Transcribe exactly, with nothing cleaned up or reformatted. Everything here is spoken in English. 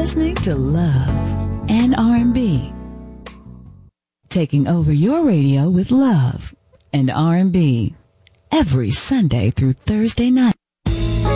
listening to Love and R and B. Taking over your radio with love and R and B every Sunday through Thursday night.